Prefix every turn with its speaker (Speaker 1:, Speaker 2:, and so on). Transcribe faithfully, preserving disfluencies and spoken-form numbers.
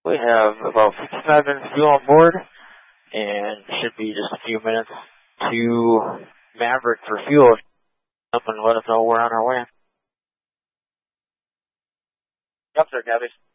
Speaker 1: We have about fifty-five minutes fuel on board, and should be just a few minutes to Maverick for fuel. Up and let us know we're on our way. Yep, sir, Gabby.